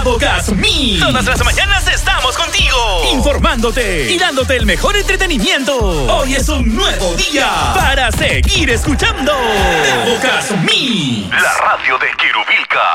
Abocas Me. Todas las mañanas estamos contigo, informándote y dándote el mejor entretenimiento. Hoy es un nuevo día para seguir escuchando Abocas Me. La radio de Quirubilca.